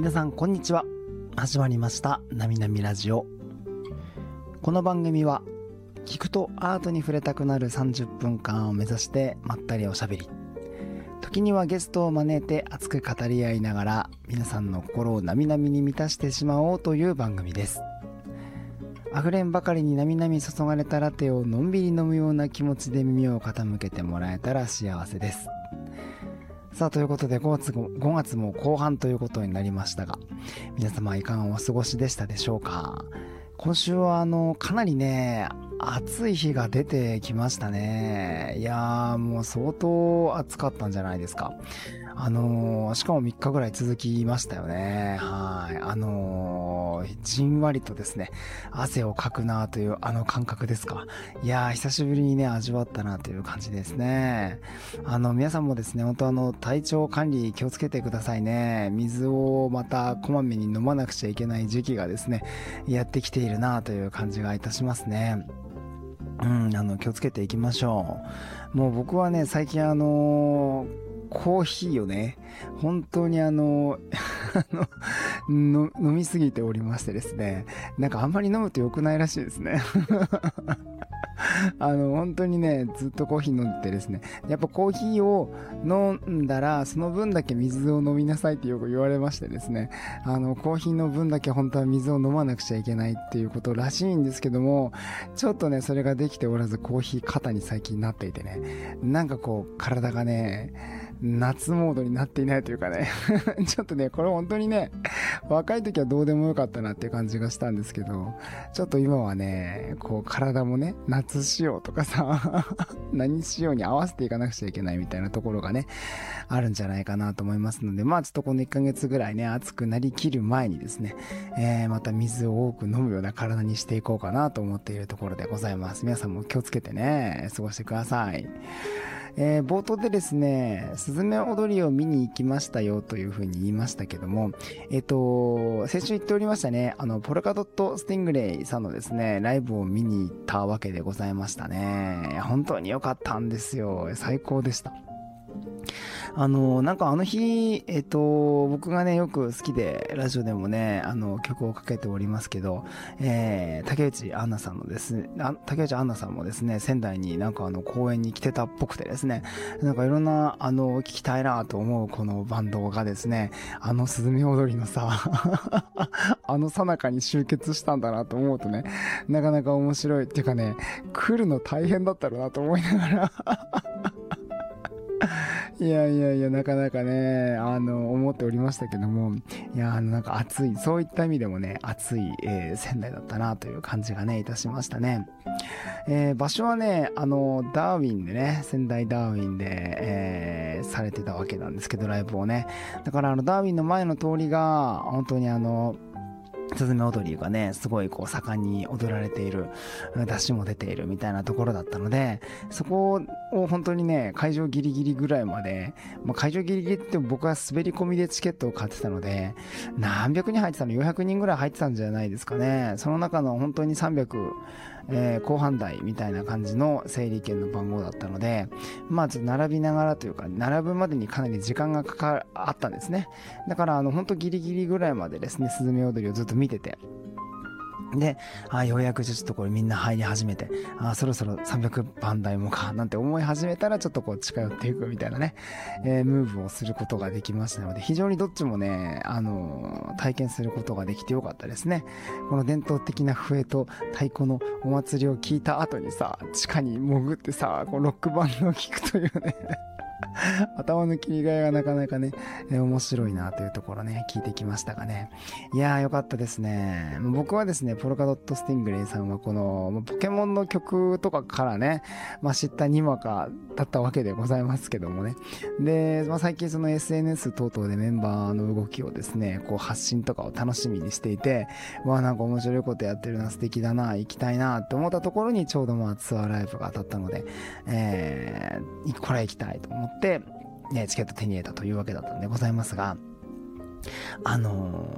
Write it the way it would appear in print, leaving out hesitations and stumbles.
皆さんこんにちは。始まりましたなみなみラジオ。この番組は聞くとアートに触れたくなる30分間を目指してまったりおしゃべり、時にはゲストを招いて熱く語り合いながら皆さんの心をなみなみに満たしてしまおうという番組です。あふれんばかりになみなみ注がれたラテをのんびり飲むような気持ちで耳を傾けてもらえたら幸せです。さあ、ということで5月も後半ということになりましたが、皆様いかがお過ごしでしたでしょうか。今週はかなりね暑い日が出てきましたね。いやー、もう相当暑かったんじゃないですか。しかも3日ぐらい続きましたよね。はい。じんわりとですね、汗をかくなという感覚ですか。いやー、久しぶりにね、味わったなという感じですね。皆さんもですね、本当体調管理気をつけてくださいね。水をまたこまめに飲まなくちゃいけない時期がですね、やってきているなという感じがいたしますね。気をつけていきましょう。もう僕はね、最近コーヒーをね、本当に飲みすぎておりましてですね、なんかあんまり飲むと良くないらしいですね。本当にね、ずっとコーヒー飲んでてですね、やっぱコーヒーを飲んだら、その分だけ水を飲みなさいってよく言われましてですね、コーヒーの分だけ本当は水を飲まなくちゃいけないっていうことらしいんですけども、ちょっとね、それができておらず、コーヒー肩に最近なっていてね、なんかこう、体がね、夏モードになっていないというかね、ちょっとね、これ本当にね、若い時はどうでもよかったなっていう感じがしたんですけど、ちょっと今はね、こう体もね、夏仕様とかさ、何仕様に合わせていかなくちゃいけないみたいなところがね、あるんじゃないかなと思いますので、まあちょっとこの1ヶ月ぐらいね、暑くなりきる前にですね、また水を多く飲むような体にしていこうかなと思っているところでございます。皆さんも気をつけてね、過ごしてください。冒頭でですね、スズメ踊りを見に行きましたよというふうに言いましたけども、先週言っておりましたね、ポルカドットスティングレイさんのですね、ライブを見に行ったわけでございましたね。本当に良かったんですよ。最高でした。なんか日、僕がね、よく好きで、ラジオでもね、曲をかけておりますけど、竹内杏奈さんのですね、竹内杏奈さんもですね、仙台になんか公演に来てたっぽくてですね、なんかいろんな、聞きたいなと思うこのバンドがですね、スズメ踊りのさ、最中に集結したんだなと思うとね、なかなか面白いっていうかね、来るの大変だったろうなと思いながら、いや、なかなかね、思っておりましたけども、いや、なんか暑い、そういった意味でもね、暑い、仙台だったなという感じがね、いたしましたね。場所はね、ダーウィンでね、仙台ダーウィンで、されてたわけなんですけど、ライブをね。だからダーウィンの前の通りが、本当にスズメ踊りがね、すごいこう盛んに踊られている、出汁も出ているみたいなところだったので、そこを本当にね、会場ギリギリぐらいまで、会場ギリギリって僕は滑り込みでチケットを買ってたので、何百人入ってたの ?400 人ぐらい入ってたんじゃないですかね。その中の本当に300、後半台みたいな感じの整理券の番号だったので、まあちょっと並びながらというか、並ぶまでにかなり時間があったんですね。だから本当ギリギリぐらいまでですね、スズメ踊りをずっと見てて、で、ようやくちょっとこれみんな入り始めて、そろそろ300番台もかなんて思い始めたらちょっとこう近寄っていくみたいなね、ムーブをすることができましたので、非常にどっちもね、体験することができてよかったですね。この伝統的な笛と太鼓のお祭りを聞いた後にさ、地下に潜ってさ、こうロックバンドを聞くというね、頭の切り替えがなかなかね、面白いなというところね、聞いてきましたがね。いやー、よかったですね。僕はですね、ポルカドットスティングレイさんはこのポケモンの曲とかからね、知ったにわかだったわけでございますけどもね。で、最近その SNS 等々でメンバーの動きをですね、こう発信とかを楽しみにしていて、なんか面白いことやってるな、素敵だな、行きたいなって思ったところにちょうどツアーライブが当たったので、これ行きたいと思って、チケット手に入れたというわけだったんでございますが、